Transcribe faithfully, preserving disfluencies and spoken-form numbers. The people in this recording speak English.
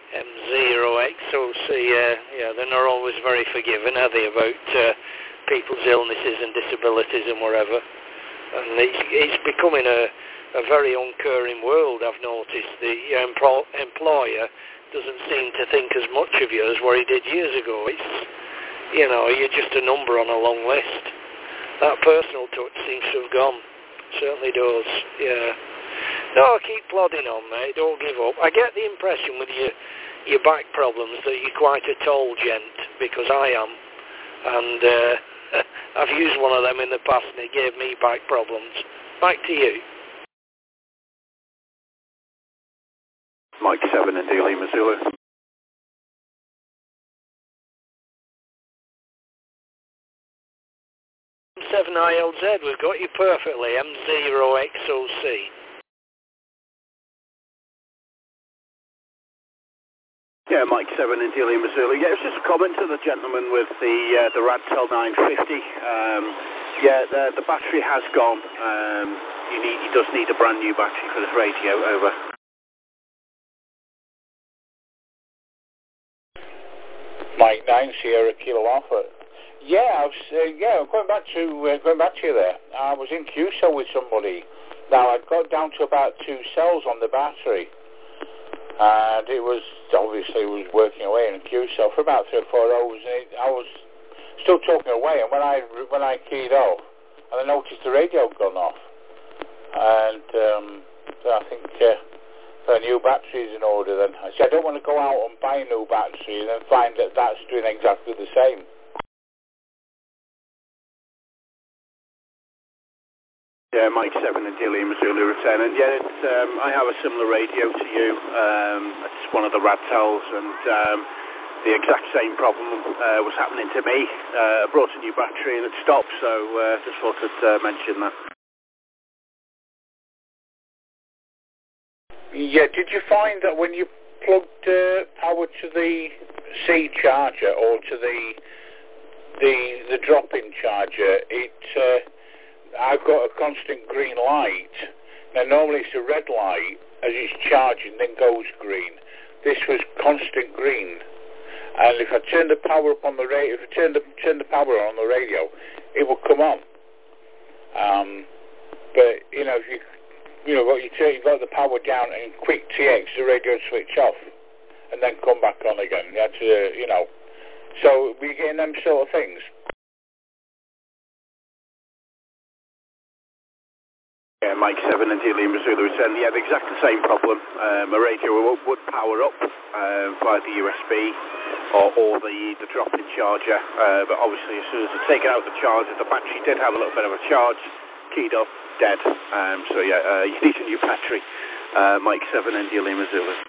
M zero X O C, uh, yeah, they're not always very forgiving, are they, about uh, people's illnesses and disabilities and whatever. And it's, it's becoming a, a very uncaring world, I've noticed. The empl employer doesn't seem to think as much of you as what he did years ago. It's, you know, you're just a number on a long list. That personal touch seems to have gone. Certainly does, yeah. No, keep plodding on, mate. Don't give up. I get the impression with your, your back problems that you're quite a tall gent, because I am. And uh, I've used one of them in the past and it gave me back problems. Back to you. Mike seven and D Lima Zulu. seven I L Z, we've got you perfectly. M zero X O C. Yeah, Mike seven and D Lima Zulu. Yeah, it's just a comment to the gentleman with the uh, the Radtel nine fifty. Um, yeah, the, the battery has gone. Um, you need, he does need a brand new battery for this radio. Over. Mike nine Sierra Kilo Alpha. Yeah, I was, uh, yeah, going back to uh, going back to you there. I was in Q cell with somebody. Now I got down to about two cells on the battery, and it was obviously it was working away in a Q cell for about three or four hours. And it, I was still talking away, and when I when I keyed off, and I noticed the radio had gone off, and um, so I think. Uh, So a new battery is in order then. I said I don't want to go out and buy a new battery and then find that that's doing exactly the same. Yeah, Mike seven and D Lima Zulu return. And yeah, it's, um, I have a similar radio to you. Um, it's one of the Radtels, and um, the exact same problem uh, was happening to me. Uh, I brought a new battery and it stopped, so uh, just thought I'd uh, mention that. Yeah, did you find that when you plugged uh, power to the C charger or to the the the drop-in charger, it uh, I've got a constant green light. Now normally it's a red light as it's charging, then goes green. This was constant green, and if I turn the power up on the radio, if I turn the turn the power on the radio, it will come on. Um, but you know if you You know, you turn, you've got the power down and quick T X, the radio switch off, and then come back on again. You had to, you know. So we're getting them sort of things. Yeah, Mike seven and D Lima Zulu return. Yeah, the exact same problem. Um, a radio would, would power up uh, via the U S B or, or the, the drop-in charger, uh, but obviously as soon as I take out the charger, the battery did have a little bit of a charge, keyed up, dead. Um, so yeah, uh, you need a new battery. Uh, Mike seven and D Lima Zulu.